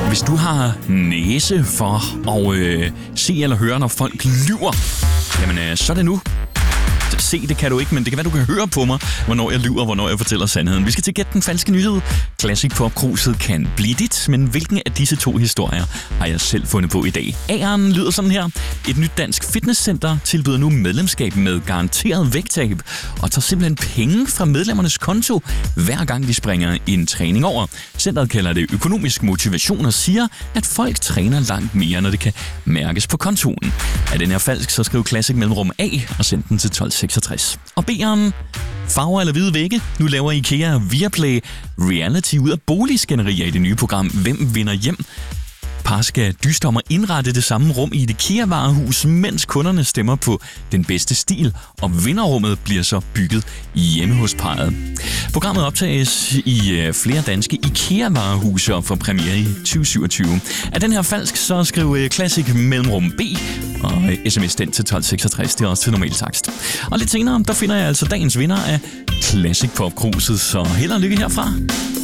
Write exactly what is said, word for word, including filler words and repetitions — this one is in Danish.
Hvis du har næse for at øh, se eller høre, når folk lyver, jamen øh, så er det nu. Se, det kan du ikke, men det kan være, du kan høre på mig, hvornår jeg lyver, hvornår jeg fortæller sandheden. Vi skal til gætte den falske nyhed. Classic Pop Cruiset kan blive dit, men hvilken af disse to historier har jeg selv fundet på i dag? A'eren lyder sådan her. Et nyt dansk fitnesscenter tilbyder nu medlemskab med garanteret vægttab og tager simpelthen penge fra medlemmernes konto, hver gang de springer en træning over. Centeret kalder det økonomisk motivation og siger, at folk træner langt mere, når det kan mærkes på kontoen. Er den her falsk, så skriv Classic mellemrum A og send den til tolv seksogtres. Og B'eren, farver eller hvide vægge? Nu laver IKEA Viaplay reality ud af boligskænderier i det nye program Hvem vinder hjem? Par skal dyste om at indrette det samme rum i et IKEA-varehus, mens kunderne stemmer på den bedste stil, og vinderrummet bliver så bygget hjemme hos parret. Programmet optages i flere danske IKEA-varehuse og får premiere i tyve syvogtyve. Er den her falsk, så skriv Classic mellemrum B og sms den til tolv seksogtres. Det er også til normal takst. Og lidt senere, der finder jeg altså dagens vinder af Classic Pop Cruiset, så held og lykke herfra.